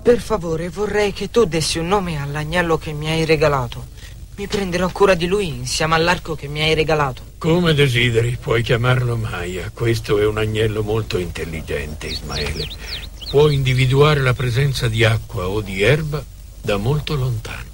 Per favore, vorrei che tu dessi un nome all'agnello che mi hai regalato. Mi prenderò cura di lui insieme all'arco che mi hai regalato. Come desideri, puoi chiamarlo Maya. Questo è un agnello molto intelligente, Ismaele. Può individuare la presenza di acqua o di erba da molto lontano.